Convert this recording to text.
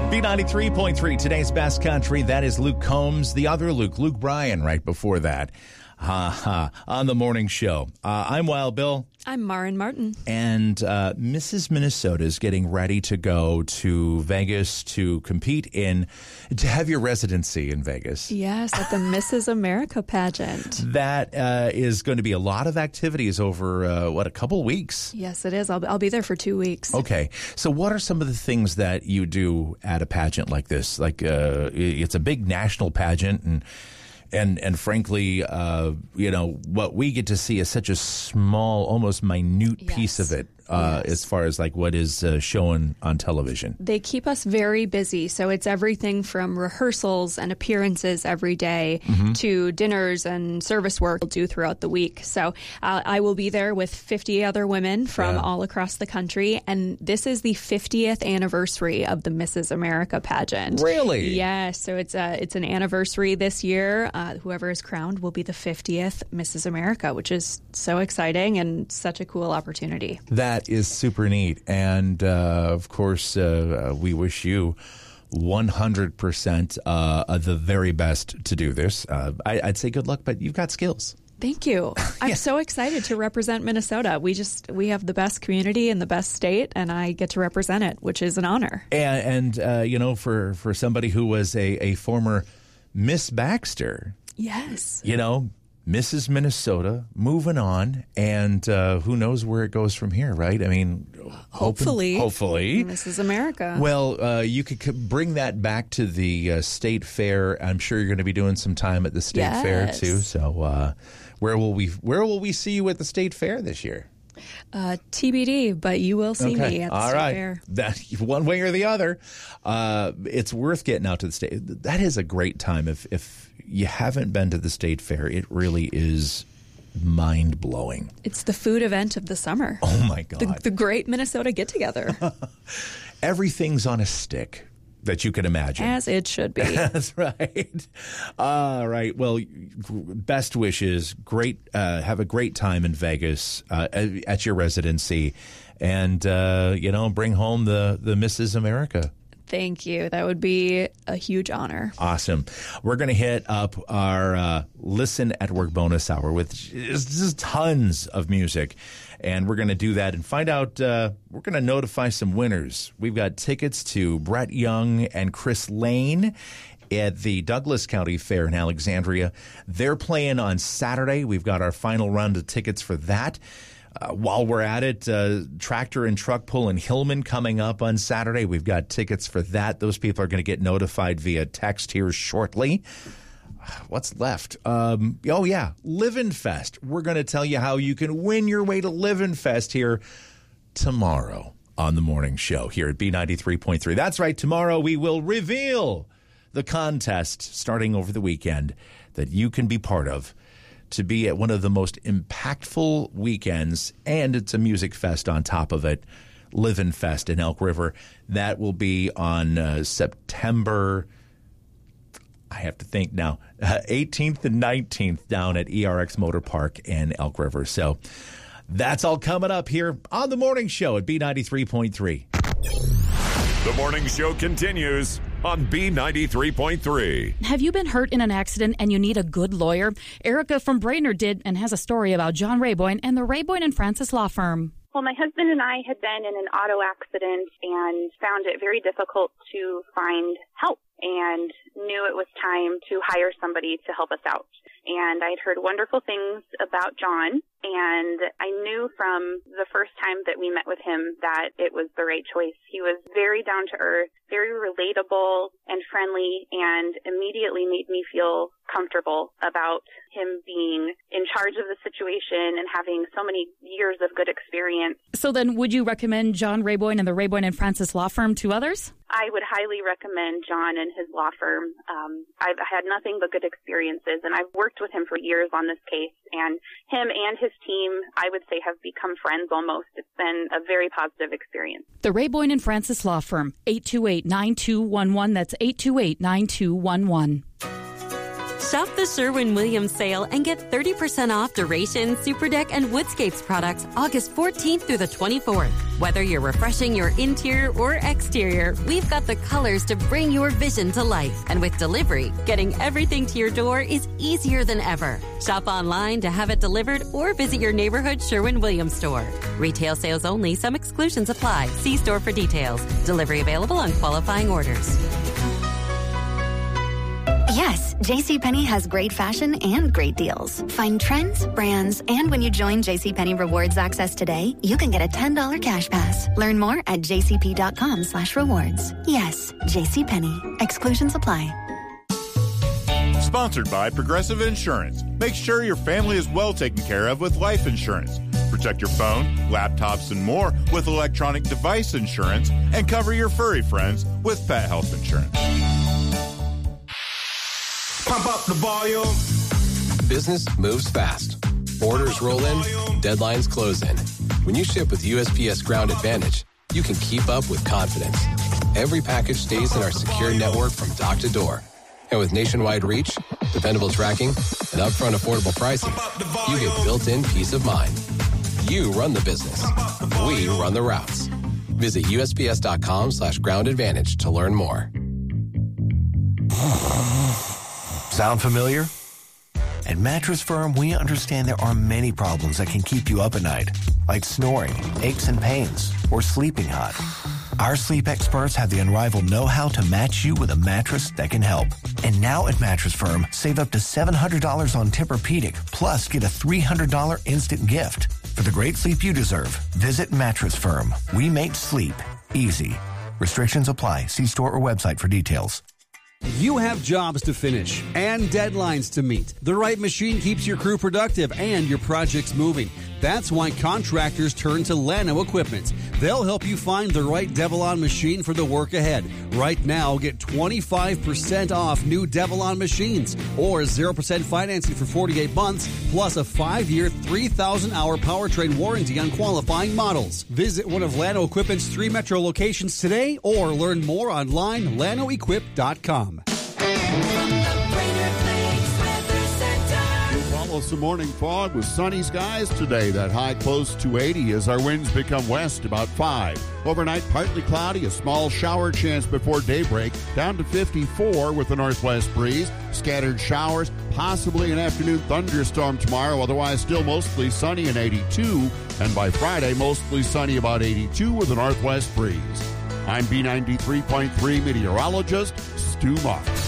B93.3, today's best country. That is Luke Combs. The other Luke Bryan, right before that. On the morning show. I'm Wild Bill. I'm Marin Martin. And Mrs. Minnesota is getting ready to go to Vegas to compete to have your residency in Vegas. Yes, at the Mrs. America pageant. That is going to be a lot of activities over, a couple weeks? Yes, it is. I'll be there for 2 weeks. Okay. So what are some of the things that you do at a pageant like this? Like, it's a big national pageant, and frankly, what we get to see is such a small, almost minute piece of it, as far as like what is shown on television. They keep us very busy. So it's everything from rehearsals and appearances every day to dinners and service work we'll do throughout the week. So I will be there with 50 other women from all across the country. And this is the 50th anniversary of the Mrs. America pageant. Really? Yes. So it's an anniversary this year. Whoever is crowned will be the 50th Mrs. America, which is so exciting and such a cool opportunity. That is super neat. And, of course, we wish you 100% the very best to do this. I'd say good luck, but you've got skills. Thank you. I'm so excited to represent Minnesota. We have the best community in the best state, and I get to represent it, which is an honor. And for somebody who was a former Miss Baxter. Yes. Mrs. Minnesota, moving on, and who knows where it goes from here, right? I mean, hopefully. Mrs. America. Well, you could bring that back to the state fair. I'm sure you're going to be doing some time at the state fair, too. So where will we see you at the state fair this year? TBD, but you will see me at the state fair. That one way or the other. It's worth getting out to the state. That is a great time. If you haven't been to the state fair, it really is mind-blowing. It's the food event of the summer. Oh, my God. The great Minnesota get-together. Everything's on a stick that you can imagine. As it should be. That's right. All right. Well, best wishes. Great. Have a great time in Vegas at your residency. And, bring home the Mrs. America. Thank you. That would be a huge honor. Awesome. We're going to hit up our Listen at Work bonus hour with just tons of music. And we're going to do that and find out, we're going to notify some winners. We've got tickets to Brett Young and Chris Lane at the Douglas County Fair in Alexandria. They're playing on Saturday. We've got our final round of tickets for that. While we're at it, Tractor and Truck Pull in Hillman coming up on Saturday. We've got tickets for that. Those people are going to get notified via text here shortly. What's left? Livin' Fest. We're going to tell you how you can win your way to Livin' Fest here tomorrow on the morning show here at B93.3. That's right. Tomorrow we will reveal the contest starting over the weekend that you can be part of to be at one of the most impactful weekends, and it's a music fest on top of it, Livin' Fest in Elk River. That will be on September, I have to think now, 18th and 19th down at ERX Motor Park in Elk River. So that's all coming up here on the morning show at B93.3. The morning show continues on B93.3. Have you been hurt in an accident and you need a good lawyer? Erica from Brainerd did and has a story about John Rayboyne and the Rayboyne and Francis Law Firm. Well, my husband and I had been in an auto accident and found it very difficult to find help and knew it was time to hire somebody to help us out. And I'd heard wonderful things about John, and I knew from the first time that we met with him that it was the right choice. He was very down to earth, very relatable and friendly, and immediately made me feel comfortable about him being in charge of the situation and having so many years of good experience. So then would you recommend John Rayboyne and the Rayboyne and Francis Law Firm to others? I would highly recommend John and his law firm. I've had nothing but good experiences, and I've worked with him for years on this case, and him and his team, I would say, have become friends almost. It's been a very positive experience. The Rayboyne and Francis Law Firm, 828-9211. That's 828-9211. Shop the Sherwin-Williams sale and get 30% off Duration, Superdeck, and Woodscapes products August 14th through the 24th. Whether you're refreshing your interior or exterior, we've got the colors to bring your vision to life. And with delivery, getting everything to your door is easier than ever. Shop online to have it delivered or visit your neighborhood Sherwin-Williams store. Retail sales only. Some exclusions apply. See store for details. Delivery available on qualifying orders. Yes, JCPenney has great fashion and great deals. Find trends, brands, and when you join JCPenney Rewards Access today, you can get a $10 cash pass. Learn more at jcp.com/rewards. Yes, JCPenney. Exclusions apply. Sponsored by Progressive Insurance. Make sure your family is well taken care of with life insurance. Protect your phone, laptops, and more with electronic device insurance, and cover your furry friends with pet health insurance. Pump up the volume. Business moves fast. Orders roll in, deadlines close in. When you ship with USPS Ground Advantage, you can keep up with confidence. Every package stays in our secure network from dock to door. And with nationwide reach, dependable tracking, and upfront affordable pricing, you get built-in peace of mind. You run the business. We run the routes. Visit USPS.com/Ground Advantage to learn more. Sound familiar? At Mattress Firm, we understand there are many problems that can keep you up at night, like snoring, aches and pains, or sleeping hot. Our sleep experts have the unrivaled know-how to match you with a mattress that can help. And now at Mattress Firm, save up to $700 on Tempur-Pedic, plus get a $300 instant gift. For the great sleep you deserve, visit Mattress Firm. We make sleep easy. Restrictions apply. See store or website for details. You have jobs to finish and deadlines to meet. The right machine keeps your crew productive and your projects moving. That's why contractors turn to Llano Equipment. They'll help you find the right Devilon machine for the work ahead. Right now, get 25% off new Devilon machines or 0% financing for 48 months, plus a 5-year, 3,000-hour powertrain warranty on qualifying models. Visit one of Llano Equipment's 3 metro locations today or learn more online, llanoequip.com. Some morning fog with sunny skies today. That high close to 80 as our winds become west about 5. Overnight, partly cloudy, a small shower chance before daybreak, down to 54 with a northwest breeze. Scattered showers, possibly an afternoon thunderstorm tomorrow, otherwise still mostly sunny and 82. And by Friday, mostly sunny about 82 with a northwest breeze. I'm B93.3 meteorologist Stu Marks.